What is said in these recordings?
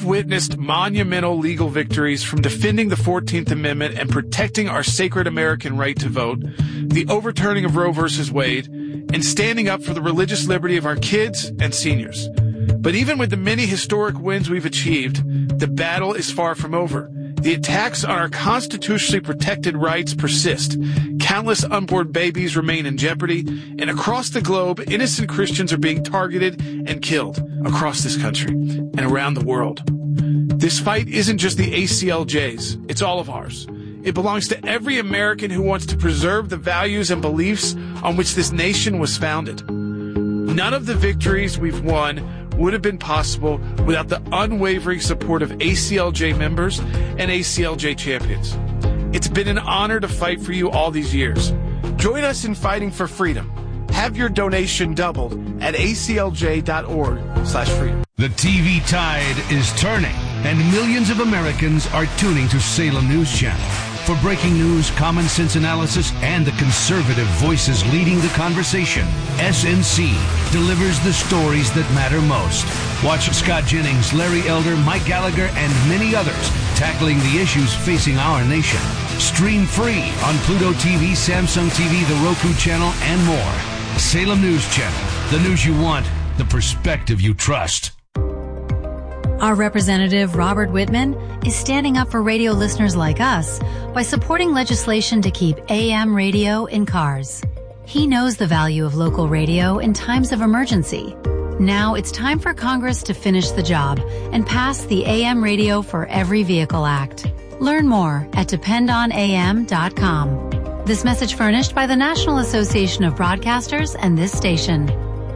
witnessed monumental legal victories, from defending the 14th Amendment and protecting our sacred American right to vote, the overturning of Roe v. Wade, and standing up for the religious liberty of our kids and seniors. But even with the many historic wins we've achieved, the battle is far from over. The attacks on our constitutionally protected rights persist. Countless unborn babies remain in jeopardy, and across the globe, innocent Christians are being targeted and killed across this country and around the world. This fight isn't just the ACLJ's, it's all of ours. It belongs to every American who wants to preserve the values and beliefs on which this nation was founded. None of the victories we've won would have been possible without the unwavering support of ACLJ members and ACLJ champions. It's been an honor to fight for you all these years. Join us in fighting for freedom. Have your donation doubled at aclj.org/freedom. The TV tide is turning, and millions of Americans are tuning to Salem News Channel. For breaking news, common sense analysis, and the conservative voices leading the conversation, SNC delivers the stories that matter most. Watch Scott Jennings, Larry Elder, Mike Gallagher, and many others tackling the issues facing our nation. Stream free on Pluto TV, Samsung TV, the Roku channel, and more. Salem News Channel. The news you want, the perspective you trust. Our representative, Robert Whitman, is standing up for radio listeners like us by supporting legislation to keep AM radio in cars. He knows the value of local radio in times of emergency. Now it's time for Congress to finish the job and pass the AM Radio for Every Vehicle Act. Learn more at dependonam.com. This message furnished by the National Association of Broadcasters and this station.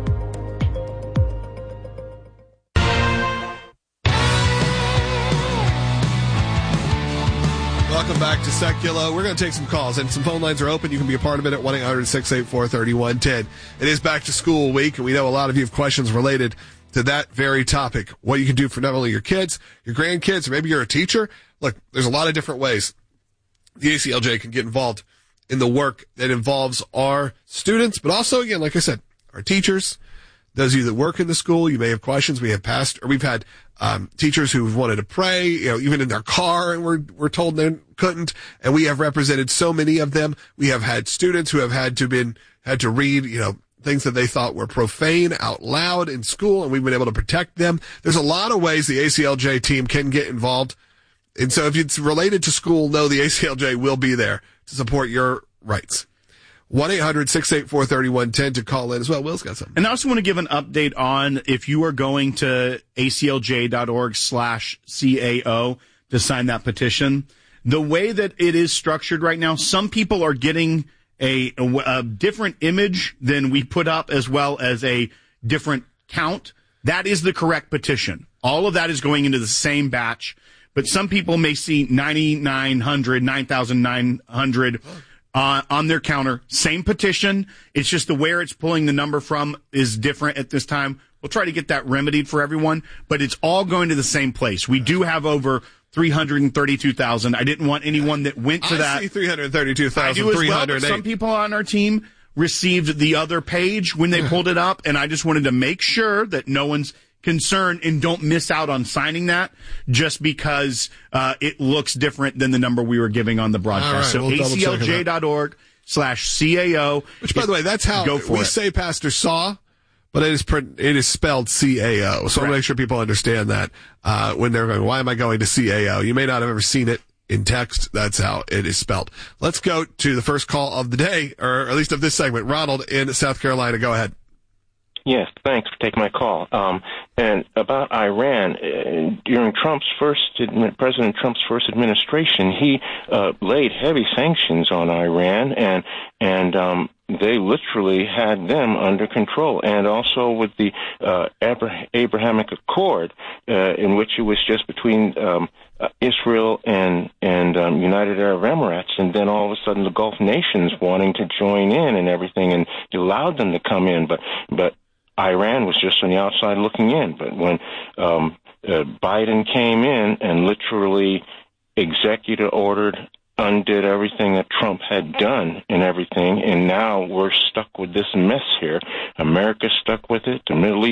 Welcome back to Secular. We're going to take some calls, and some phone lines are open. You can be a part of it at 1-800-684-3110. It is back to school week, and we know a lot of you have questions related to that very topic. What you can do for not only your kids, your grandkids, or maybe you're a teacher. Look, there's a lot of different ways the ACLJ can get involved in the work that involves our students, but also, again, like I said, our teachers, those of you that work in the school. You may have questions. We've had teachers who've wanted to pray, even in their car, and we're told they couldn't. And we have represented so many of them. We have had students who have had to read, things that they thought were profane out loud in school, and we've been able to protect them. There's a lot of ways the ACLJ team can get involved. And so if it's related to school, know the ACLJ will be there to support your rights. 1-800-684-3110 to call in as well. Will's got something. And I also want to give an update on if you are going to aclj.org/CAO to sign that petition. The way that it is structured right now, some people are getting a different image than we put up, as well as a different count. That is the correct petition. All of that is going into the same batch, but some people may see 9,900 on their counter. Same petition. It's just the where it's pulling the number from is different at this time. We'll try to get that remedied for everyone, but it's all going to the same place. We do have over 332,000. I didn't want anyone that went to that. I see 332,000. I do as well, but some people on our team received the other page when they pulled it up, and I just wanted to make sure that no one's concerned and don't miss out on signing that just because it looks different than the number we were giving on the broadcast. Right, so aclj.org/CAO. Which, by the way, that's how we say Pastor Saw, but it is spelled CAO. So I want to make sure people understand that when they're going, why am I going to CAO? You may not have ever seen it in text. That's how it is spelled. Let's go to the first call of the day, or at least of this segment. Ronald in South Carolina. Go ahead. Yes, thanks for taking my call. And about Iran, during President Trump's first administration, he laid heavy sanctions on Iran, and they literally had them under control. And also with the Abrahamic Accord, in which it was just between Israel and United Arab Emirates, and then all of a sudden the Gulf nations wanting to join in and everything, and he allowed them to come in, but Iran was just on the outside looking in. But when Biden came in and literally executive ordered, undid everything that Trump had done and everything, and now we're stuck with this mess here. America's stuck with it. The Middle East